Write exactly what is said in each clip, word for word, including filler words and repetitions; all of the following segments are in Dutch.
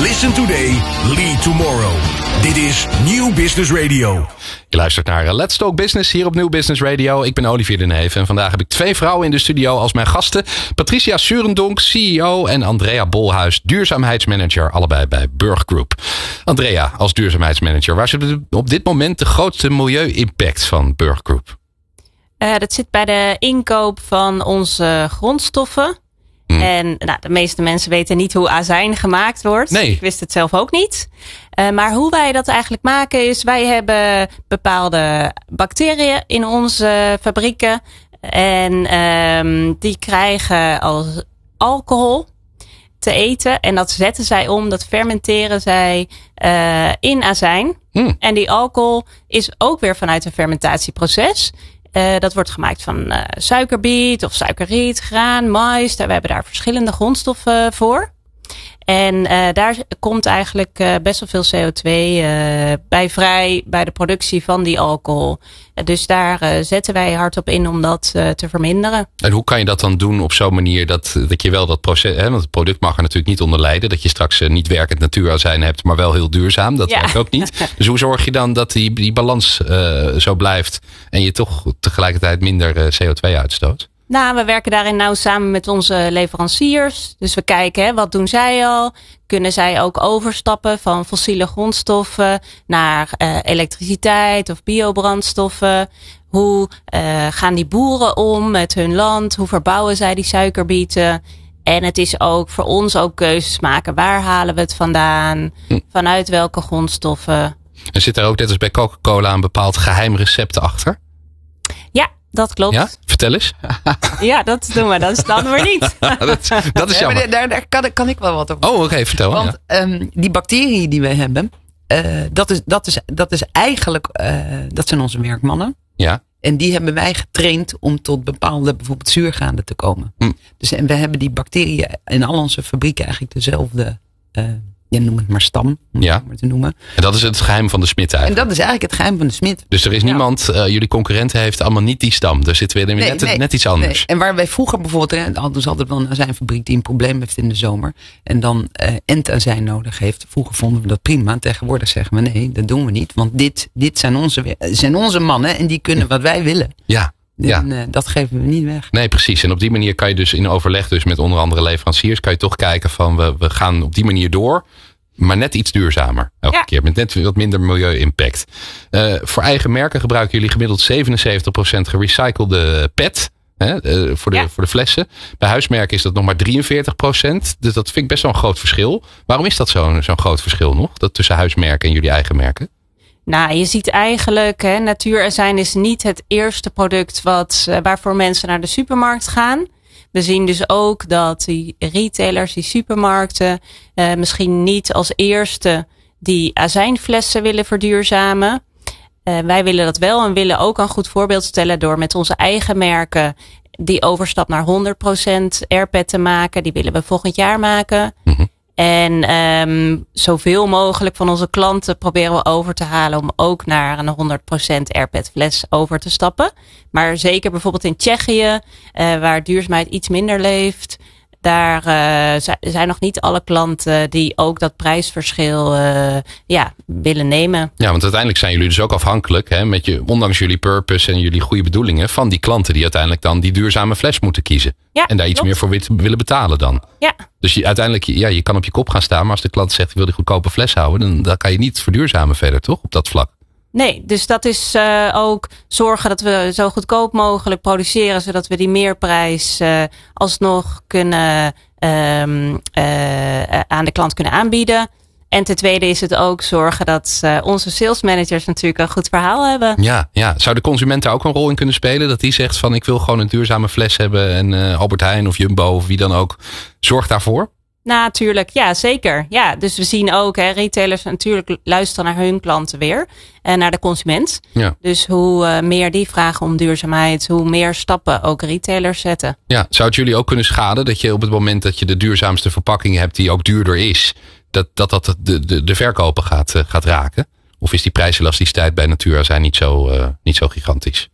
Listen today, lead tomorrow. Dit is Nieuw Business Radio. Je luistert naar Let's Talk Business hier op Nieuw Business Radio. Ik ben Olivier de Neef en vandaag heb ik twee vrouwen in de studio als mijn gasten. Patricia Surendonk, C E O en Andrea Bolhuis, duurzaamheidsmanager, allebei bij Burg Group. Andrea, als duurzaamheidsmanager, waar zit op dit moment de grootste milieu-impact van Burg Group? Uh, dat zit bij de inkoop van onze grondstoffen. Hmm. En nou, de meeste mensen weten niet hoe azijn gemaakt wordt. Nee. Ik wist het zelf ook niet. Uh, maar hoe wij dat eigenlijk maken is, wij hebben bepaalde bacteriën in onze fabrieken. En um, die krijgen als alcohol te eten. En dat zetten zij om, dat fermenteren zij uh, in azijn. Hmm. En die alcohol is ook weer vanuit een fermentatieproces. Uh, dat wordt gemaakt van uh, suikerbiet of suikerriet, graan, mais. We hebben daar verschillende grondstoffen voor. En uh, daar komt eigenlijk uh, best wel veel C O twee uh, bij vrij bij de productie van die alcohol. Uh, dus daar uh, zetten wij hard op in om dat uh, te verminderen. En hoe kan je dat dan doen op zo'n manier dat, dat je wel dat proces, hè, want het product mag er natuurlijk niet onder lijden. Dat je straks uh, niet werkend natuurazijn hebt, maar wel heel duurzaam. Dat ja. werkt ook niet. Dus hoe zorg je dan dat die, die balans uh, zo blijft en je toch tegelijkertijd minder uh, C O twee uitstoot? Nou, we werken daarin nauw samen met onze leveranciers. Dus we kijken, hè, wat doen zij al? Kunnen zij ook overstappen van fossiele grondstoffen naar uh, elektriciteit of biobrandstoffen? Hoe uh, gaan die boeren om met hun land? Hoe verbouwen zij die suikerbieten? En het is ook voor ons ook keuzes maken. Waar halen we het vandaan? Hm. Vanuit welke grondstoffen? En zit er ook net als bij Coca-Cola een bepaald geheim recept achter? Ja. Dat klopt. Ja? Vertel eens. Ja, dat doen we. Dat is dan weer niet. dat, dat is jammer. Ja, daar daar kan, kan ik wel wat over. Oh, oké. Okay, vertel. Want ja. um, die bacteriën die we hebben, uh, dat, is, dat, is, dat is eigenlijk, uh, dat zijn onze werkmannen. Ja. En die hebben wij getraind om tot bepaalde bijvoorbeeld zuurgraden te komen. Hm. Dus en we hebben die bacteriën in al onze fabrieken eigenlijk dezelfde... Uh, Ja, noem het maar stam, om ja. het maar te noemen. En dat is het geheim van de smid eigenlijk. En dat is eigenlijk het geheim van de smid. Dus er is ja. niemand, uh, jullie concurrenten heeft allemaal niet die stam. Er zit weer nee, net, nee, net iets anders. Nee. En waar wij vroeger bijvoorbeeld, hadden ze altijd wel een azijnfabriek die een probleem heeft in de zomer. En dan uh, entazijn nodig heeft. Vroeger vonden we dat prima. Tegenwoordig zeggen we nee, dat doen we niet. Want dit, dit zijn, onze, zijn onze mannen en die kunnen wat wij willen. Ja. Ja. En uh, dat geven we niet weg. Nee, precies. En op die manier kan je dus in overleg dus met onder andere leveranciers, kan je toch kijken van we, we gaan op die manier door. Maar net iets duurzamer elke ja. keer. Met net wat minder milieu-impact. Uh, voor eigen merken gebruiken jullie gemiddeld zevenenzeventig procent gerecyclede P E T. Hè, uh, voor, de, ja. voor de flessen. Bij huismerken is dat nog maar drieënveertig procent. Dus dat vind ik best wel een groot verschil. Waarom is dat zo'n, zo'n groot verschil nog? Dat tussen huismerken en jullie eigen merken? Nou, je ziet eigenlijk, hè, natuurazijn is niet het eerste product wat, uh, waarvoor mensen naar de supermarkt gaan. We zien dus ook dat die retailers, die supermarkten, uh, misschien niet als eerste die azijnflessen willen verduurzamen. Uh, wij willen dat wel en willen ook een goed voorbeeld stellen door met onze eigen merken die overstap naar honderd procent R P E T te maken. Die willen we volgend jaar maken. Mm-hmm. En um, zoveel mogelijk van onze klanten proberen we over te halen om ook naar een honderd procent R P E T fles over te stappen. Maar zeker bijvoorbeeld in Tsjechië, uh, waar duurzaamheid iets minder leeft, daar uh, zijn nog niet alle klanten die ook dat prijsverschil uh, ja, willen nemen. Ja, want uiteindelijk zijn jullie dus ook afhankelijk, hè, met je, ondanks jullie purpose en jullie goede bedoelingen, van die klanten die uiteindelijk dan die duurzame fles moeten kiezen. Ja, en daar iets klopt. meer voor willen betalen dan. Ja. Dus je, uiteindelijk, ja, je kan op je kop gaan staan, maar als de klant zegt ik wil die goedkope fles houden, dan, dan kan je niet verduurzamen verder, toch? Op dat vlak. Nee, dus dat is uh, ook zorgen dat we zo goedkoop mogelijk produceren, zodat we die meerprijs uh, alsnog kunnen um, uh, aan de klant kunnen aanbieden. En ten tweede is het ook zorgen dat uh, onze sales managers natuurlijk een goed verhaal hebben. Ja, ja. Zou de consument daar ook een rol in kunnen spelen? Dat die zegt van ik wil gewoon een duurzame fles hebben en uh, Albert Heijn of Jumbo of wie dan ook zorgt daarvoor? Natuurlijk, ja, zeker. Ja, dus we zien ook, hè, retailers natuurlijk luisteren naar hun klanten weer en naar de consument. Ja. Dus hoe uh, meer die vragen om duurzaamheid, hoe meer stappen ook retailers zetten. Ja, zou het jullie ook kunnen schaden dat je op het moment dat je de duurzaamste verpakking hebt die ook duurder is, dat dat, dat de, de, de verkopen gaat, uh, gaat raken? Of is die prijselasticiteit bij natuurazijn niet zo, uh, niet zo gigantisch?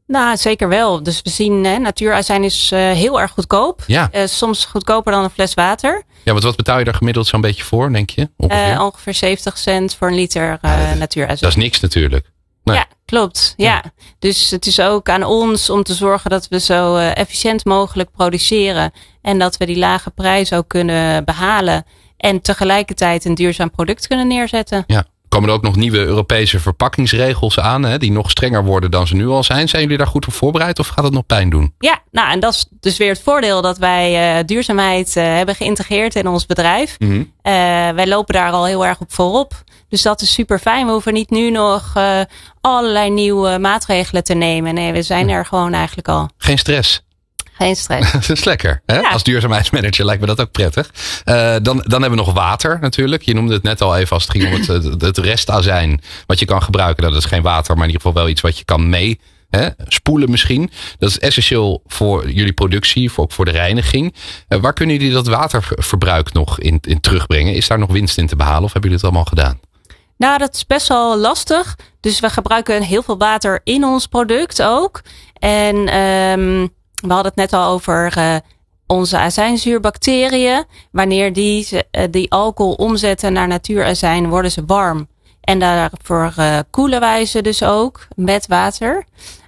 Nou, zeker wel. Dus we zien, hè, natuurazijn is uh, heel erg goedkoop. Ja. Uh, soms goedkoper dan een fles water. Ja, want wat betaal je daar gemiddeld zo'n beetje voor, denk je? Ongeveer, uh, ongeveer zeventig cent voor een liter uh, uh, natuurazijn. Dat is niks natuurlijk. Nee. Ja, klopt. Ja. ja. Dus het is ook aan ons om te zorgen dat we zo uh, efficiënt mogelijk produceren. En dat we die lage prijs ook kunnen behalen. En tegelijkertijd een duurzaam product kunnen neerzetten. Ja. Komen er ook nog nieuwe Europese verpakkingsregels aan, hè, die nog strenger worden dan ze nu al zijn? Zijn jullie daar goed op voorbereid of gaat het nog pijn doen? Ja, nou en dat is dus weer het voordeel dat wij uh, duurzaamheid uh, hebben geïntegreerd in ons bedrijf. Mm-hmm. Uh, wij lopen daar al heel erg op voorop. Dus dat is super fijn. We hoeven niet nu nog uh, allerlei nieuwe maatregelen te nemen. Nee, we zijn er gewoon eigenlijk al. Geen stress. Geen stress. Dat is lekker. Hè? Ja. Als duurzaamheidsmanager lijkt me dat ook prettig. Uh, dan, dan hebben we nog water natuurlijk. Je noemde het net al even als het ging om het, het, het restazijn. Wat je kan gebruiken. Dat is geen water, maar in ieder geval wel iets wat je kan mee hè, spoelen misschien. Dat is essentieel voor jullie productie, voor, ook voor de reiniging. Uh, waar kunnen jullie dat waterverbruik nog in, in terugbrengen? Is daar nog winst in te behalen of hebben jullie het allemaal gedaan? Nou, dat is best wel lastig. Dus we gebruiken heel veel water in ons product ook. En um, we hadden het net al over uh, onze azijnzuurbacteriën. Wanneer die uh, die alcohol omzetten naar natuurazijn, worden ze warm. En daarvoor uh, koelen wij ze dus ook met water.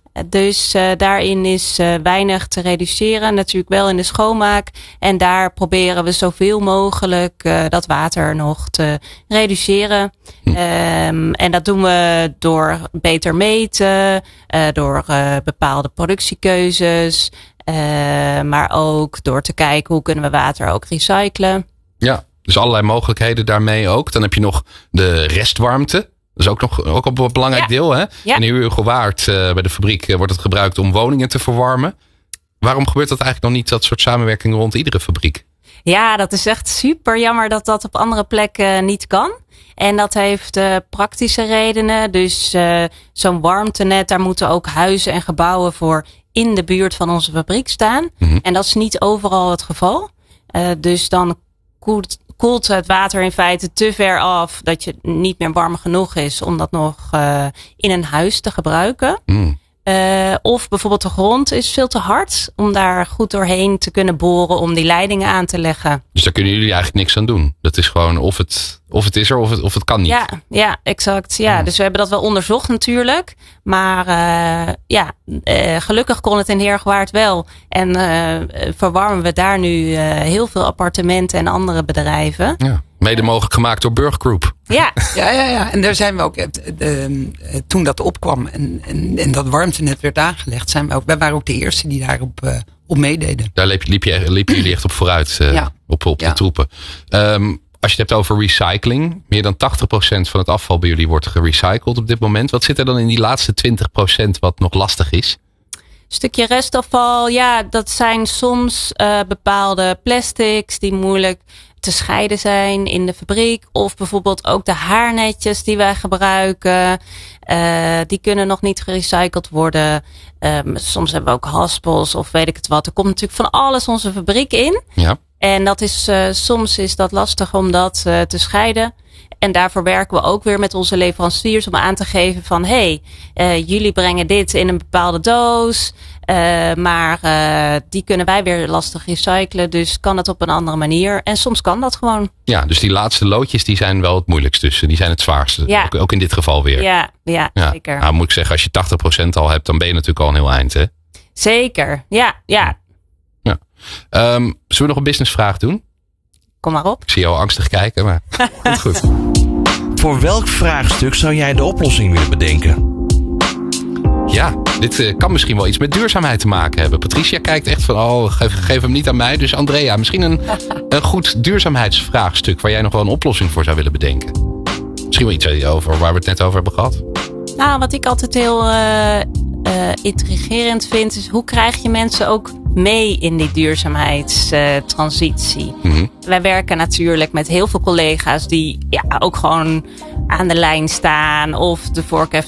Dus uh, daarin is uh, weinig te reduceren. Natuurlijk wel in de schoonmaak. En daar proberen we zoveel mogelijk uh, dat water nog te reduceren. Hm. Um, en dat doen we door beter meten. Uh, door uh, bepaalde productiekeuzes. Uh, maar ook door te kijken hoe kunnen we water ook recyclen. Ja, dus allerlei mogelijkheden daarmee ook. Dan heb je nog de restwarmte. Dat is ook nog ook op een belangrijk ja. deel. Hè? Ja. In Hugo Waard uh, bij de fabriek uh, wordt het gebruikt om woningen te verwarmen. Waarom gebeurt dat eigenlijk nog niet, dat soort samenwerking rond iedere fabriek? Ja, dat is echt super jammer dat dat op andere plekken niet kan. En dat heeft uh, praktische redenen. Dus uh, zo'n warmtenet, daar moeten ook huizen en gebouwen voor in de buurt van onze fabriek staan. Mm-hmm. En dat is niet overal het geval. Uh, dus dan koelt, koelt het water in feite te ver af dat je niet meer warm genoeg is om dat nog uh, in een huis te gebruiken. Mm. Uh, of bijvoorbeeld de grond is veel te hard om daar goed doorheen te kunnen boren om die leidingen aan te leggen. Dus daar kunnen jullie eigenlijk niks aan doen. Dat is gewoon of het, of het is er of het, of het kan niet. Ja, ja exact. Ja. Mm. Dus we hebben dat wel onderzocht natuurlijk. Maar uh, ja, uh, gelukkig kon het in Heergewaard wel. En uh, verwarmen we daar nu uh, heel veel appartementen en andere bedrijven. Ja. Mede mogelijk gemaakt door Burggroup. Ja. ja, ja, ja. En daar zijn we ook, uh, uh, toen dat opkwam en, en, en dat warmtenet werd aangelegd, zijn we ook, wij waren ook de eerste die daarop uh, op meededen. Daar liep, liep je, liepen jullie echt op vooruit, uh, ja. op, op ja. de troepen. Um, als je het hebt over recycling, meer dan tachtig procent van het afval bij jullie wordt gerecycled op dit moment. Wat zit er dan in die laatste twintig procent wat nog lastig is? Stukje restafval, ja, dat zijn soms uh, bepaalde plastics die moeilijk te scheiden zijn in de fabriek. Of bijvoorbeeld ook de haarnetjes die wij gebruiken. Uh, die kunnen nog niet gerecycled worden. Um, soms hebben we ook haspels of weet ik het wat. Er komt natuurlijk van alles onze fabriek in. Ja. En dat is, uh, soms is dat lastig om dat uh, te scheiden. En daarvoor werken we ook weer met onze leveranciers om aan te geven van hey, uh, jullie brengen dit in een bepaalde doos. Uh, maar uh, die kunnen wij weer lastig recyclen. Dus kan het op een andere manier. En soms kan dat gewoon. Ja, dus die laatste loodjes die zijn wel het moeilijkst. Dus die zijn het zwaarste. Ja. Ook, ook in dit geval weer. Ja, ja, ja. Zeker. Nou, moet ik zeggen, als je tachtig procent al hebt, dan ben je natuurlijk al een heel eind. Hè? Zeker, ja, ja. ja. Um, zullen we nog een businessvraag doen? Kom maar op. Ik zie jou angstig kijken, maar komt goed. Voor welk vraagstuk zou jij de oplossing willen bedenken? Ja, dit uh, kan misschien wel iets met duurzaamheid te maken hebben. Patricia kijkt echt van, oh, geef, geef hem niet aan mij. Dus Andrea, misschien een, een goed duurzaamheidsvraagstuk waar jij nog wel een oplossing voor zou willen bedenken. Misschien wel iets over waar we het net over hebben gehad. Nou, wat ik altijd heel uh, uh, intrigerend vind, is hoe krijg je mensen ook mee in die duurzaamheidstransitie? Uh, mm-hmm. Wij werken natuurlijk met heel veel collega's die ja, ook gewoon aan de lijn staan. Of de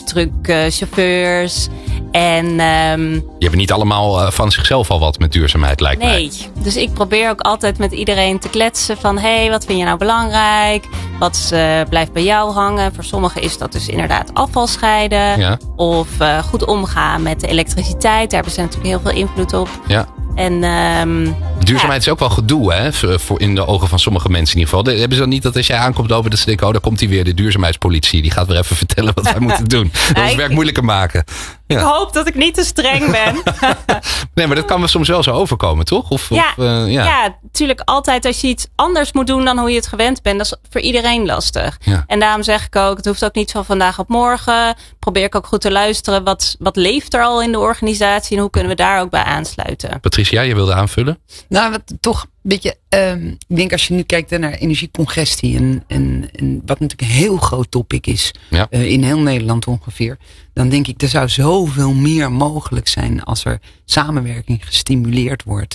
forklift-truckchauffeurs. En um, je hebt niet allemaal uh, van zichzelf al wat met duurzaamheid, lijkt nee. mij. Nee, dus ik probeer ook altijd met iedereen te kletsen van... hé, hey, wat vind je nou belangrijk? Wat uh, blijft bij jou hangen? Voor sommigen is dat dus inderdaad afval scheiden. Ja. Of uh, goed omgaan met de elektriciteit. Daar hebben ze natuurlijk heel veel invloed op. Ja. En, um, duurzaamheid ja. is ook wel gedoe, hè? Voor in de ogen van sommige mensen in ieder geval. Hebben ze dan niet dat als jij aankomt lopen, dat ze denken, oh, daar komt hij weer, de duurzaamheidspolitie. Die gaat weer even vertellen wat wij moeten doen. Dat ons werk moeilijker maken. Ja. Ik hoop dat ik niet te streng ben. Nee, maar dat kan me soms wel zo overkomen, toch? Of, ja, of, uh, ja. ja, natuurlijk altijd als je iets anders moet doen dan hoe je het gewend bent. Dat is voor iedereen lastig. Ja. En daarom zeg ik ook, het hoeft ook niet van vandaag op morgen. Probeer ik ook goed te luisteren. Wat, wat leeft er al in de organisatie en hoe kunnen we daar ook bij aansluiten? Patricia, je wilde aanvullen? Nou, wat toch een beetje, um, ik denk als je nu kijkt naar energiecongestie en, en, en wat natuurlijk een heel groot topic is, ja. uh, in heel Nederland ongeveer, dan denk ik er zou zoveel meer mogelijk zijn als er samenwerking gestimuleerd wordt.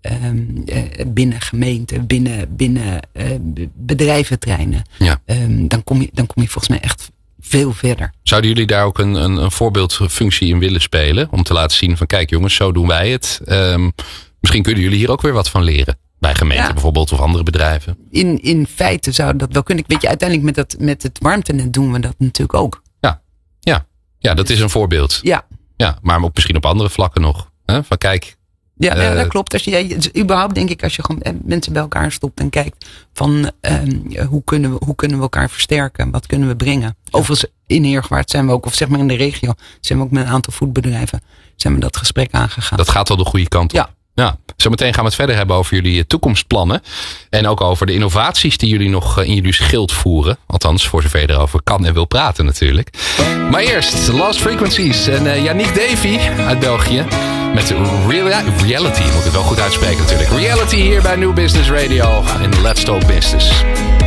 Um, uh, binnen gemeenten, binnen, binnen uh, bedrijventerreinen. Ja. Um, dan, kom je, dan kom je volgens mij echt veel verder. Zouden jullie daar ook een, een, een voorbeeldfunctie in willen spelen? Om te laten zien van kijk jongens, zo doen wij het. Um, misschien kunnen jullie hier ook weer wat van leren. Bij gemeenten ja. bijvoorbeeld of andere bedrijven. In, in feite zou dat wel kunnen. Weet je, uiteindelijk met, dat, met het warmtenet doen we dat natuurlijk ook. Ja, ja. ja dat is een voorbeeld. Ja. Ja, maar ook misschien op andere vlakken nog. Hè? Van kijk... Ja, uh, dat klopt. Als je, überhaupt denk ik als je gewoon mensen bij elkaar stopt en kijkt van um, hoe, kunnen we, hoe kunnen we elkaar versterken? Wat kunnen we brengen? Ja. Overigens in Heergewaard zijn we ook, of zeg maar in de regio, zijn we ook met een aantal voedbedrijven zijn we dat gesprek aangegaan. Dat gaat wel de goede kant op. Ja. Ja, zometeen gaan we het verder hebben over jullie toekomstplannen. En ook over de innovaties die jullie nog in jullie schild voeren. Althans, voor zover je erover kan en wil praten natuurlijk. Maar eerst Lost Frequencies en uh, Yannick Davy uit België. Met Real- Reality, moet ik het wel goed uitspreken natuurlijk. Reality hier bij New Business Radio in Let's Talk Business.